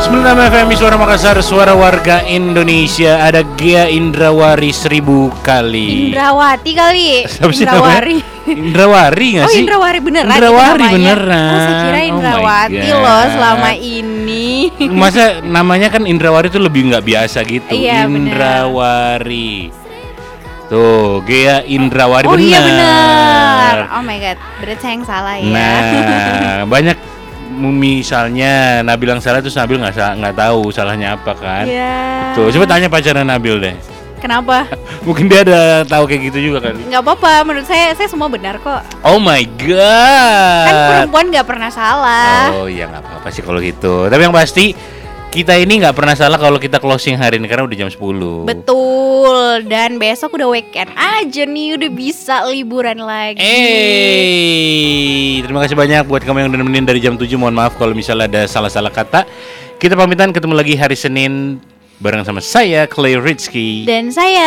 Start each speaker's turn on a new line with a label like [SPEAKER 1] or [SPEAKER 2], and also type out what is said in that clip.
[SPEAKER 1] 96 FM Suara Makassar, suara warga Indonesia. Ada Gea Indrawari 1000 kali.
[SPEAKER 2] Indrawati kali.
[SPEAKER 1] Indrawari. Indrawari nggak sih?
[SPEAKER 2] Oh Indrawari beneran.
[SPEAKER 1] Indrawari beneran.
[SPEAKER 2] Oh saya kira Indrawati loh selama ini.
[SPEAKER 1] Masa namanya kan Indrawari tuh lebih nggak biasa gitu.
[SPEAKER 2] Iya,
[SPEAKER 1] Indrawari. Tuh, Gea Indrawari
[SPEAKER 2] oh,
[SPEAKER 1] bener.
[SPEAKER 2] Iya benar. Oh my god, berarti saya yang salah ya.
[SPEAKER 1] Nah, banyak misalnya Nabil yang salah, terus Nabil nggak tahu salahnya apa kan?
[SPEAKER 2] Iya.
[SPEAKER 1] Tuh, coba tanya pacarnya Nabil deh.
[SPEAKER 2] Kenapa?
[SPEAKER 1] Mungkin dia ada tahu kayak gitu juga kali.
[SPEAKER 2] Nggak apa-apa, menurut saya semua benar kok.
[SPEAKER 1] Oh my god.
[SPEAKER 2] Kan perempuan nggak pernah salah.
[SPEAKER 1] Oh iya, nggak apa-apa sih kalau gitu. Tapi yang pasti kita ini nggak pernah salah kalau kita closing hari ini karena udah jam 10.
[SPEAKER 2] Betul. Dan besok udah weekend aja nih, udah bisa liburan lagi.
[SPEAKER 1] Terima kasih banyak buat kamu yang udah nemenin dari jam 7. Mohon maaf kalau misalnya ada salah-salah kata. Kita pamitan, ketemu lagi hari Senin bareng sama saya Clay Rizky.
[SPEAKER 2] Dan saya